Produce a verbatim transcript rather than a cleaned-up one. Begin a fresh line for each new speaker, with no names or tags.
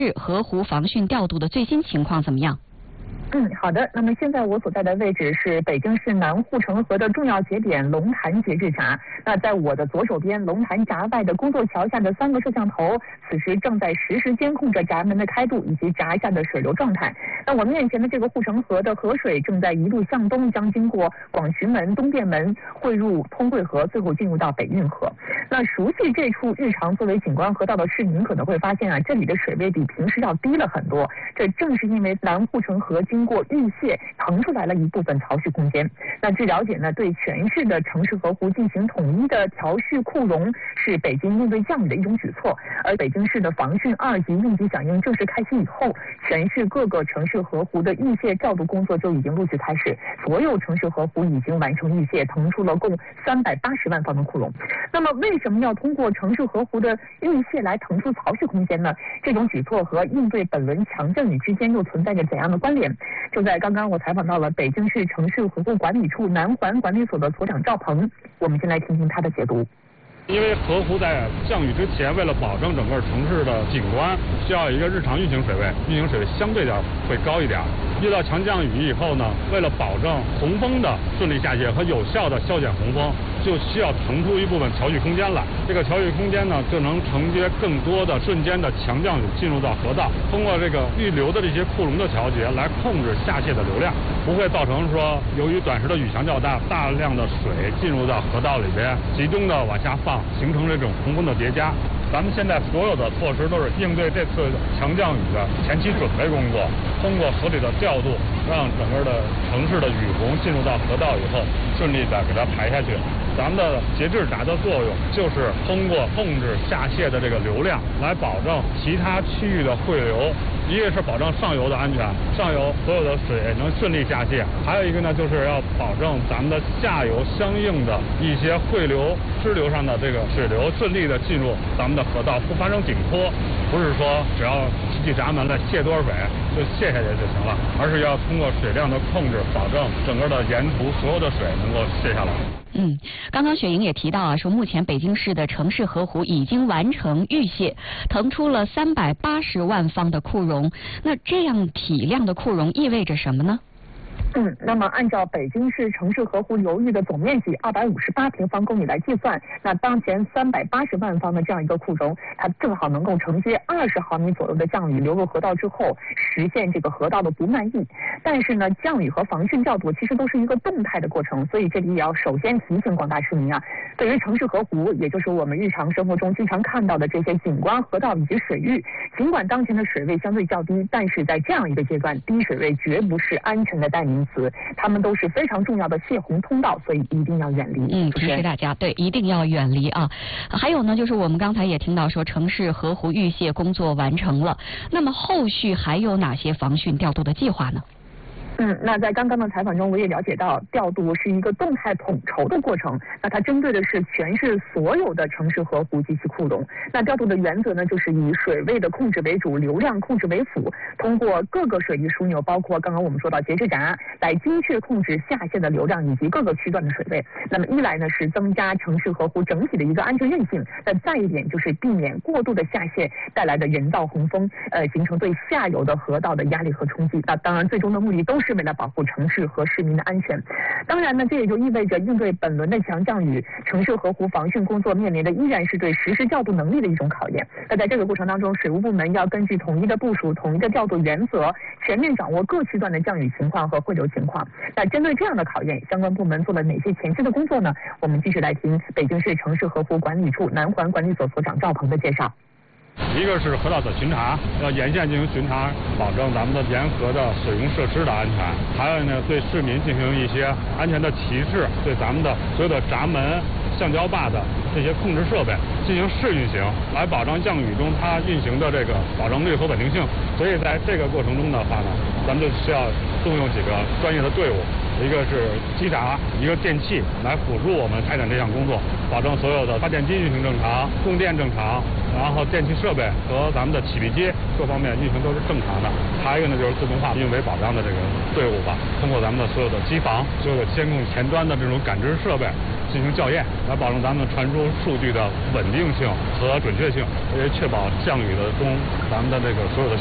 河湖防汛调度的最新情况怎么样？
嗯，好的。那么现在我所在的位置是北京市南护城河的重要节点龙潭节制闸。那在我的左手边，龙潭闸外的工作桥下的三个摄像头，此时正在实时监控着闸门的开度以及闸下的水流状态。那我面前的这个护城河的河水正在一路向东，将经过广渠门、东便门，汇入通惠河，最后进入到北运河。那熟悉这处日常作为景观河道的市民可能会发现啊，这里的水位比平时要低了很多。这正是因为南护城河经过淤泄腾出来了一部分槽蓄空间。那据了解呢，对全市的城市河湖进行统一的调蓄库容是北京应对降雨的一种举措。而北京市的防汛二级应急响应正式开启以后，全市各个城市河湖的淤泄调度工作就已经陆续开始，所有城市河湖已经完成淤泄，腾出了共三百八十万方的库容。那么为什么要通过城市河湖的淤泄来腾出槽蓄空间呢？这种举措和应对本轮强降雨之间又存在着怎样的关联？就在刚刚，我采访到了北京市城市河湖管理处南环管理所的所长赵鹏，我们先来听听他的解读。
因为河湖在降雨之前，为了保证整个城市的景观，需要一个日常运行水位，运行水位相对的会高一点。遇到强降雨以后呢，为了保证洪峰的顺利下泄和有效的消减洪峰，就需要腾出一部分桥蓄空间来。这个桥蓄空间呢，就能承接更多的瞬间的强降雨进入到河道，通过这个预留的这些库容的调节来控制下泄的流量，不会造成说由于短时的雨强较大，大量的水进入到河道里边，集中的往下放，形成这种洪峰的叠加。咱们现在所有的措施都是应对这次强降雨的前期准备工作，通过合理的调度，让整个的城市的雨洪进入到河道以后，顺利的给它排下去。咱们的节制闸的作用就是通过控制下泄的这个流量，来保证其他区域的汇流。一个是保证上游的安全，上游所有的水能顺利下泄；还有一个呢，就是要保证咱们的下游相应的一些汇流、支流上的这个水流顺利的进入咱们的河道，不发生顶坡。不是说只要提起闸门来泄多少水就泄下去就行了，而是要通过水量的控制，保证整个的沿途所有的水能够泄下来。
嗯，刚刚雪莹也提到啊，说目前北京市的城市河湖已经完成淤泄，腾出了三百八十万方的库容。那这样体量的库容意味着什么呢？
嗯，那么按照北京市城市河湖流域的总面积二百五十八平方公里来计算，那当前三百八十万方的这样一个库容，它正好能够承接二十毫米左右的降雨流入河道之后，实现这个河道的不漫溢。但是呢，降雨和防汛调度其实都是一个动态的过程，所以这里也要首先提醒广大市民啊，对于城市河湖，也就是我们日常生活中经常看到的这些景观河道以及水域，尽管当前的水位相对较低，但是在这样一个阶段，低水位绝不是安全的代名词，它们都是非常重要的泄洪通道，所以一定要远离。
嗯，提示大家，对，一定要远离啊。还有呢，就是我们刚才也听到说，城市河湖淤泄工作完成了，那么后续还有哪些防汛调度的计划呢？
嗯，那在刚刚的采访中，我也了解到，调度是一个动态统筹的过程。那它针对的是全市所有的城市河湖及其库容。那调度的原则呢，就是以水位的控制为主，流量控制为辅，通过各个水利枢纽，包括刚刚我们说到节制闸，来精确控制下泄的流量以及各个区段的水位。那么一来呢，是增加城市河湖整体的一个安全韧性；那再一点就是避免过度的下泄带来的人造洪峰，呃，形成对下游的河道的压力和冲击。那当然，最终的目的都是为了保护城市和市民的安全。当然呢，这也就意味着应对本轮的强降雨，城市河湖防汛工作面临的依然是对实时调度能力的一种考验。那在这个过程当中，水务部门要根据统一的部署、统一的调度原则，全面掌握各区段的降雨情况和汇流情况。那针对这样的考验，相关部门做了哪些前期的工作呢？我们继续来听北京市城市河湖管理处南环管理所所长赵鹏的介绍。
一个是河道的巡查，要沿线进行巡查，保证咱们的沿河的水用设施的安全。还有呢，对市民进行一些安全的提示，对咱们的所有的闸门、橡胶坝的这些控制设备进行试运行，来保障降雨中它运行的这个保证率和稳定性。所以在这个过程中的话呢，咱们就需要动用几个专业的队伍。一个是机闸，一个电气来辅助我们开展这项工作，保证所有的发电机运行正常，供电正常，然后电气设备和咱们的起闭机各方面运行都是正常的。还有一个呢，就是自动化运维保障的这个队伍吧，通过咱们的所有的机房、所有的监控前端的这种感知设备， 进行校验，来保证咱们传输数据的稳定性和准确性，也确保降雨的中咱们的这个所有的